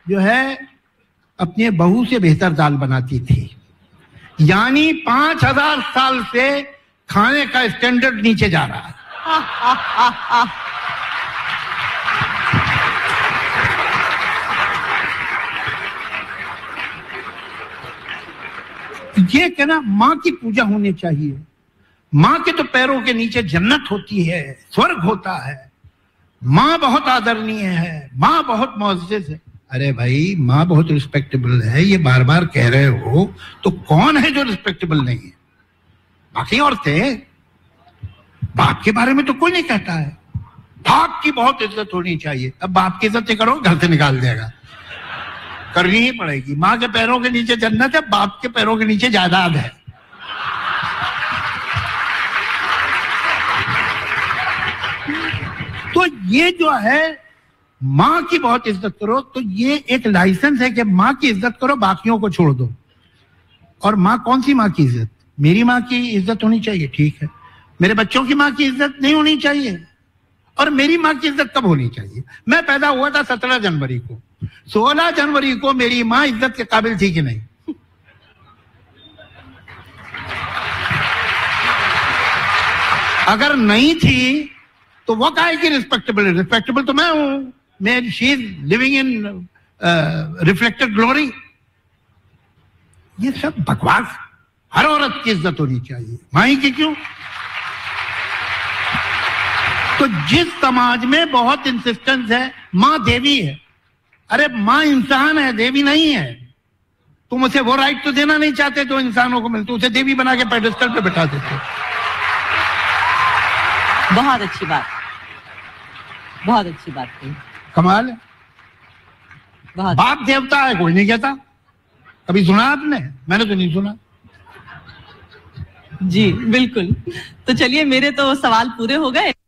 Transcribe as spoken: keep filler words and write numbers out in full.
जो है अपने बहू से बेहतर दाल बनाती थी, यानी पांच हजार साल से खाने का स्टैंडर्ड नीचे जा रहा है। ये कहना माँ की पूजा होनी चाहिए। माँ के तो पैरों के नीचे जन्नत होती है, स्वर्ग होता है। माँ बहुत आदरणीय है, माँ बहुत मुअज़्ज़ज़ है। अरे भाई, माँ बहुत रिस्पेक्टेबल है, ये बार बार कह रहे हो तो कौन है जो रिस्पेक्टेबल नहीं है? बाकी औरतें, बाप के बारे में तो कोई नहीं कहता है। बाप की बहुत इज्जत होनी चाहिए। अब बाप की इज्जत करो, घर से निकाल देगा, करनी ही पड़ेगी। माँ के पैरों के नीचे जन्नत है, बाप के पैरों के नीचे जायदाद है। तो ये जो है माँ की बहुत इज्जत करो, तो ये एक लाइसेंस है कि माँ की इज्जत करो, बाकियों को छोड़ दो। और माँ कौन सी माँ की इज्जत? मेरी माँ की इज्जत होनी चाहिए, ठीक है। मेरे बच्चों की माँ की इज्जत नहीं होनी चाहिए। और मेरी माँ की इज्जत कब होनी चाहिए? मैं पैदा हुआ था सत्रह जनवरी को, सोलह जनवरी को मेरी माँ इज्जत के काबिल थी कि नहीं? अगर नहीं थी तो वो काहे की रिस्पेक्टेबल है? रिस्पेक्टेबल तो मैं हूं। मैं she is living in reflected glory. ये सब बकवास। हर औरत की इज्जत होनी चाहिए, माई की क्यों? तो जिस समाज में बहुत इंसिस्टेंस है माँ देवी है, अरे माँ इंसान है, देवी नहीं है। तुम उसे वो राइट तो देना नहीं चाहते जो इंसानों को मिलते, उसे देवी बना के पेडेस्टल पे बैठा देते। बहुत अच्छी बात, बहुत अच्छी बात कही। कमाल है। बहुत। बाप देवता है कोई नहीं कहता। कभी सुना आपने? मैंने तो नहीं सुना। जी बिल्कुल। तो चलिए, मेरे तो सवाल पूरे हो गए।